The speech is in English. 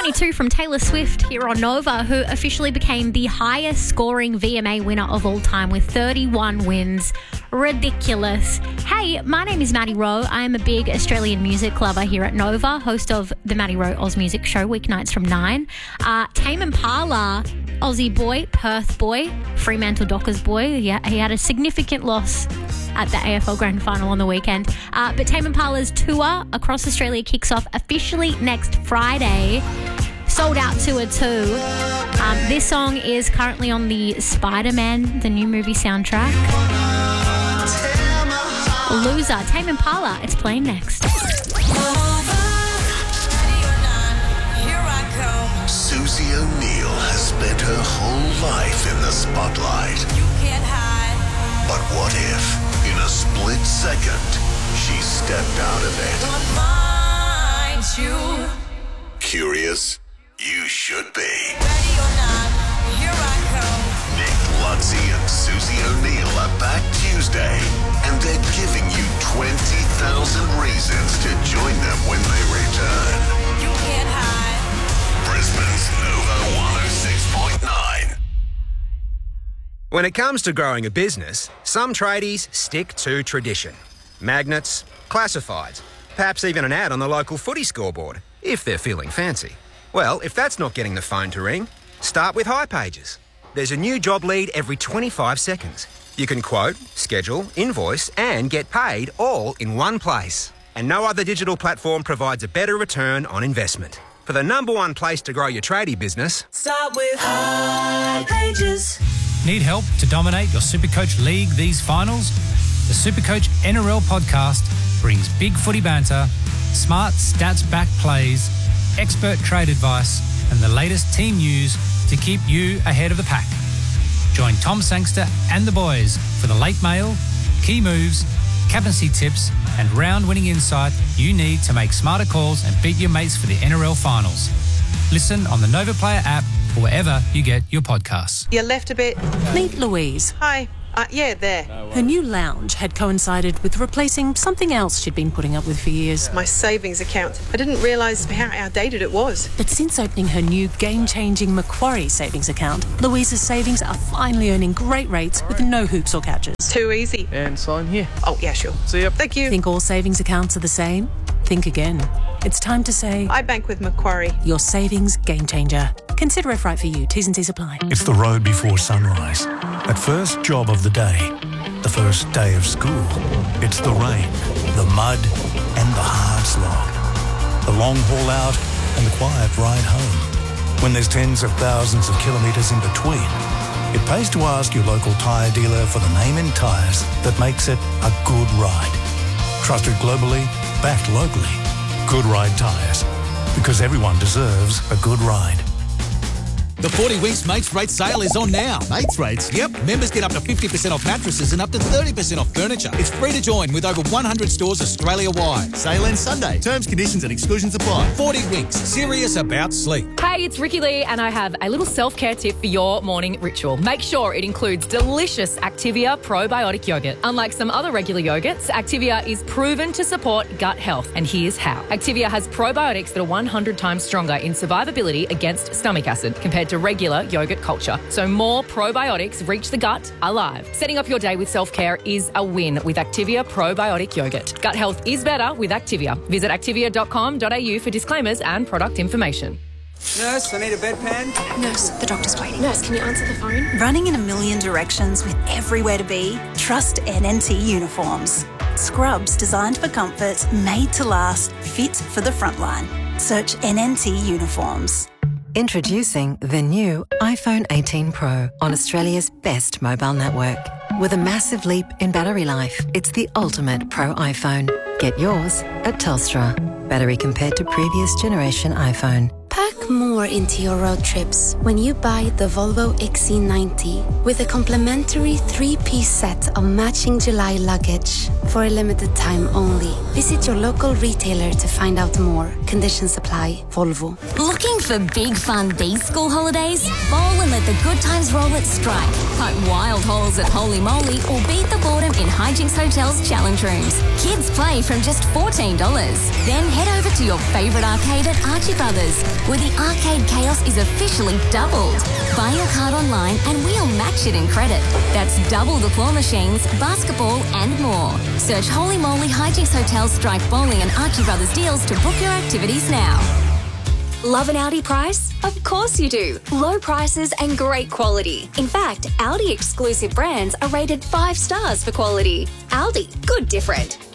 22 from Taylor Swift here on Nova, who officially became the highest scoring VMA winner of all time with 31 wins. Ridiculous. Hey, my name is Maddie Rowe. I am a big Australian music lover here at Nova, host of the Maddie Rowe Oz Music Show, weeknights from 9. Tame Impala, Aussie boy, Perth boy, Fremantle Dockers boy. He had a significant loss at the AFL Grand Final on the weekend. But Tame Impala's tour across Australia kicks off officially next Friday. Sold out tour too. This song is currently on the Spider-Man, the new movie soundtrack. Loser, Tame Impala, it's playing next. Susie O'Neill has spent her whole life in the spotlight. You can't hide. But what if, in a split second, she stepped out of it? Find you. Curious? You should be. Ready or not, here I come. Nick Lutzi and Susie O'Neill are back Tuesday, and they're giving you 20,000 reasons to join them when they return. You can't hide. Brisbane's Nova 106.9. When it comes to growing a business, some tradies stick to tradition. Magnets, classifieds, perhaps even an ad on the local footy scoreboard, if they're feeling fancy. Well, if that's not getting the phone to ring, start with hipages. There's a new job lead every 25 seconds. You can quote, schedule, invoice and get paid all in one place. And no other digital platform provides a better return on investment. For the number one place to grow your tradie business, Start with hipages. Need help to dominate your Supercoach League these finals? The Supercoach NRL podcast brings big footy banter, smart stats-backed plays, expert trade advice and the latest team news to keep you ahead of the pack. Join Tom Sangster and the boys for the late mail, key moves, captaincy tips and round-winning insight you need to make smarter calls and beat your mates for the NRL finals. Listen on the Nova Player app or wherever you get your podcasts. You left a bit. Meet Louise. Hi. Yeah, there. Her new lounge had coincided with replacing something else she'd been putting up with for years. My savings account. I didn't realise how outdated it was. But since opening her new game-changing Macquarie savings account, Louise's savings are finally earning great rates with no hoops or catches. Too easy. And sign here. Oh, yeah, sure. See ya. Thank you. Think all savings accounts are the same? Think again. It's time to say, I bank with Macquarie. your savings game changer. Consider if right for you. T's and C's apply. It's the road before sunrise. That first job of the day. The first day of school. It's the rain, the mud, and the hard slog. The long haul out and the quiet ride home. When there's tens of thousands of kilometres in between, it pays to ask your local tyre dealer for the name in tyres that makes it a good ride. Trusted globally, backed locally. Good Ride Tyres. Because everyone deserves a good ride. The 40 Winks Mates Rate sale is on now. Mates rates? Yep, members get up to 50% off mattresses and up to 30% off furniture. It's free to join with over 100 stores Australia-wide. Sale ends Sunday. Terms, conditions and exclusions apply. 40 Winks, serious about sleep. Hey, it's Ricky Lee and I have a little self-care tip for your morning ritual. Make sure it includes delicious Activia probiotic yogurt. Unlike some other regular yogurts, Activia is proven to support gut health. And here's how. Activia has probiotics that are 100 times stronger in survivability against stomach acid compared to regular yogurt culture. So more probiotics reach the gut alive. Setting up your day with self-care is a win with Activia probiotic yogurt. Gut health is better with Activia. Visit activia.com.au for disclaimers and product information. Nurse, I need a bedpan. Nurse, the doctor's waiting. Nurse, can you answer the phone? Running in a million directions with everywhere to be? Trust NNT Uniforms. Scrubs designed for comfort, made to last, fit for the frontline. Search NNT Uniforms. Introducing the new iPhone 18 Pro on Australia's best mobile network. With a massive leap in battery life, it's the ultimate Pro iPhone. Get yours at Telstra. Battery compared to previous generation iPhone. Pack more into your road trips when you buy the Volvo XC90 with a complimentary 3-piece set of matching July luggage for a limited time only. Visit your local retailer to find out more. Conditions apply. Volvo. Looking for big fun these school holidays? Bowl and let the good times roll at Strike. Cut wild holes at Holy Moly or beat the boredom in Hijinks Hotel's challenge rooms. Kids play from just $14. Then head over to your favourite arcade at Archie Brothers. where the arcade chaos is officially doubled. Buy your card online and we'll match it in credit. That's double the claw machines, basketball and more. Search Holy Moly Hijinks Hotels, Strike Bowling and Archie Brothers deals to book your activities now. Love an Audi price? Of course you do. Low prices and great quality. In fact, Audi exclusive brands are rated 5 stars for quality. Aldi, good different.